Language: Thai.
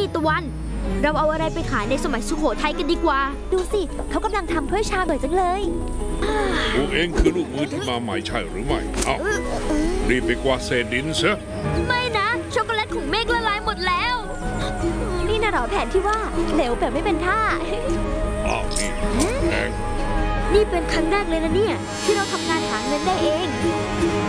ตะวันเราเอาอะไรไปขายในสมัยสุโขทัยกันดีกว่าดูสิเขากำลังทำถ้วยชาบ่อยจังเลยพวกเองคือลูกมือที่มาใหม่ใช่หรือไม่เอารีบไปกวาดเศษดินซะไม่นะช็อกโกแลตของเมฆละลายหมดแล้วนี่น่ะหรอแผนที่ว่าเหลวแบบไม่เป็นท่าอ้าวนี่แพงนี่เป็นครั้งแรกเลยนะเนี่ยที่เราทำงานหาเงินได้เอง